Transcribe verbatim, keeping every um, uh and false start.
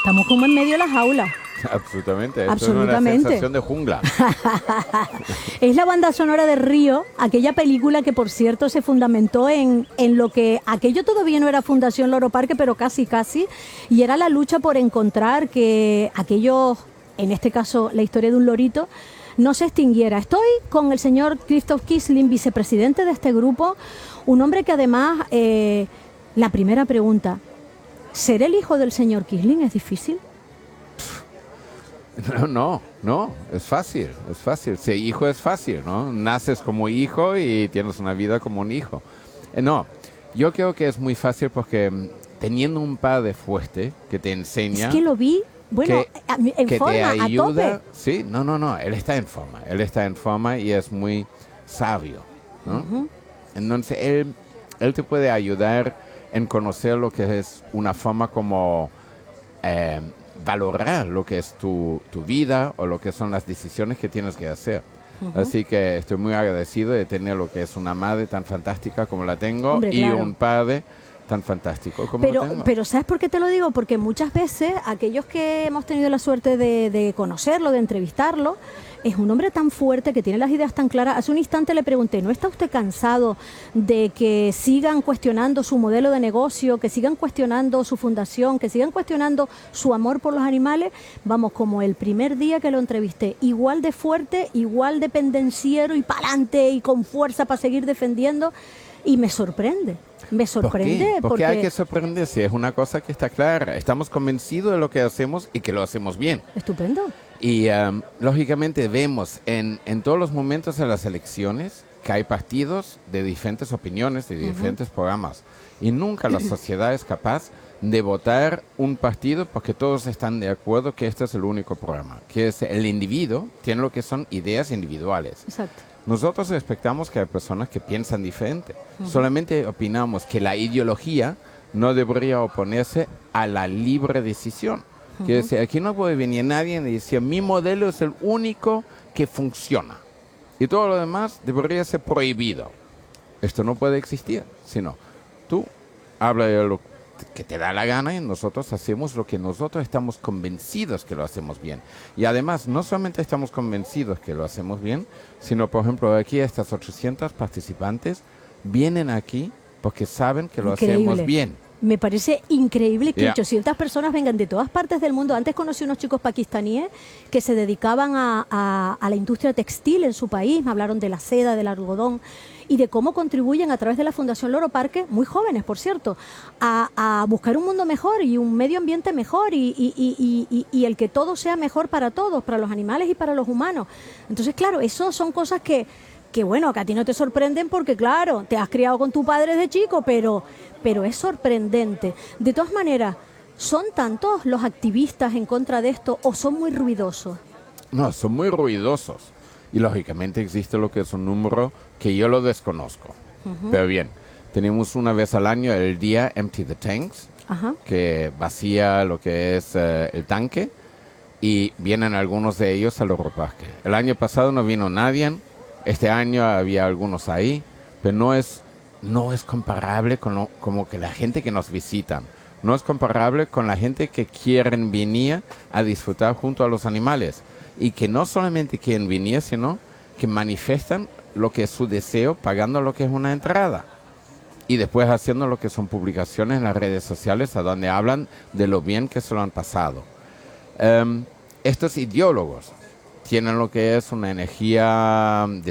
estamos como en medio de la jaula. Absolutamente, esto Absolutamente. es una sensación de jungla. Es la banda sonora de Río, aquella película que, por cierto, se fundamentó en, en lo que aquello todavía no era Fundación Loro Parque, pero casi, casi, y era la lucha por encontrar que aquello, en este caso, la historia de un lorito, no se extinguiera. Estoy con el señor Christoph Kissling, vicepresidente de este grupo, un hombre que además, eh, la primera pregunta, ¿ser el hijo del señor Kissling es difícil? No, no, no, es fácil, es fácil. Ser hijo es fácil, ¿no? Naces como hijo y tienes una vida como un hijo. Eh, no, yo creo que es muy fácil porque mm, teniendo un padre fuerte que te enseña... Es que lo vi, bueno, que, a- en que forma, te a ayuda. tope. Sí, no, no, no, él está en forma, él está en forma y es muy sabio, ¿no? Ujú. Entonces, él, él te puede ayudar en conocer lo que es una forma como... eh, valorar lo que es tu, tu vida o lo que son las decisiones que tienes que hacer. Ujú. Así que estoy muy agradecido de tener lo que es una madre tan fantástica como la tengo. Hombre, y claro. un padre tan fantástico como Pero, lo tengo. pero ¿sabes por qué te lo digo? Porque muchas veces aquellos que hemos tenido la suerte de, de conocerlo, de entrevistarlo, es un hombre tan fuerte que tiene las ideas tan claras. Hace un instante le pregunté, ¿no está usted cansado de que sigan cuestionando su modelo de negocio, que sigan cuestionando su fundación, que sigan cuestionando su amor por los animales? Vamos, como el primer día que lo entrevisté, igual de fuerte, igual de pendenciero y pa'lante y con fuerza para seguir defendiendo. Y me sorprende, me sorprende. ¿Por qué? Porque porque hay que sorprenderse, es una cosa que está clara. Estamos convencidos de lo que hacemos y que lo hacemos bien. Estupendo. Y um, lógicamente vemos en, en todos los momentos de las elecciones que hay partidos de diferentes opiniones, de diferentes uh-huh. programas. Y nunca la sociedad es capaz de votar un partido porque todos están de acuerdo que este es el único programa. Que es el individuo tiene lo que son ideas individuales. Exacto. Nosotros respetamos que hay personas que piensan diferente. Uh-huh. Solamente opinamos que la ideología no debería oponerse a la libre decisión. Uh-huh. Quiere decir, aquí no puede venir nadie y decir, mi modelo es el único que funciona. Y todo lo demás debería ser prohibido. Esto no puede existir, sino tú habla de lo que te da la gana y nosotros hacemos lo que nosotros estamos convencidos que lo hacemos bien. Y además, no solamente estamos convencidos que lo hacemos bien, sino, por ejemplo, aquí estas ochocientos participantes vienen aquí porque saben que lo Increíble. hacemos bien. Me parece increíble que Yeah. ochocientas personas vengan de todas partes del mundo. Antes conocí unos chicos pakistaníes que se dedicaban a, a, a la industria textil en su país. Me hablaron de la seda, del algodón y de cómo contribuyen a través de la Fundación Loro Parque, muy jóvenes, por cierto, a, a buscar un mundo mejor y un medio ambiente mejor y, y, y, y, y el que todo sea mejor para todos, para los animales y para los humanos. Entonces, claro, eso son cosas que... que bueno, que a ti no te sorprenden porque, claro, te has criado con tu padre desde chico, pero, pero es sorprendente. De todas maneras, ¿son tantos los activistas en contra de esto o son muy ruidosos? No, son muy ruidosos. Y lógicamente existe lo que es un número que yo lo desconozco. Uh-huh. Pero bien, tenemos una vez al año el día Empty the Tanks, uh-huh. que vacía lo que es uh, el tanque, y vienen algunos de ellos al Loro Parque. El año pasado no vino nadie. Este año había algunos ahí, pero no es, no es comparable con lo, como que la gente que nos visitan. No es comparable con la gente que quieren venir a disfrutar junto a los animales. Y que no solamente quieren venir, sino que manifiestan lo que es su deseo pagando lo que es una entrada. Y después haciendo lo que son publicaciones en las redes sociales a donde hablan de lo bien que se lo han pasado. Um, estos ideólogos tienen lo que es una energía de